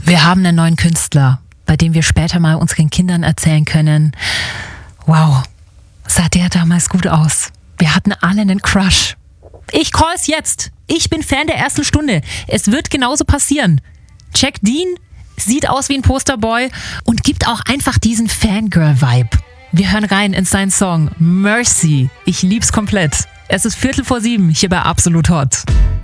Wir haben einen neuen Künstler, bei dem wir später mal unseren Kindern erzählen können, wow, sah der damals gut aus. Wir hatten alle einen Crush. Ich call's jetzt. Ich bin Fan der ersten Stunde. Es wird genauso passieren. Jack Dean sieht aus wie ein Posterboy und gibt auch einfach diesen Fangirl-Vibe. Wir hören rein in seinen Song Mercy. Ich lieb's komplett. Es ist 6:45 hier bei Absolut Hot.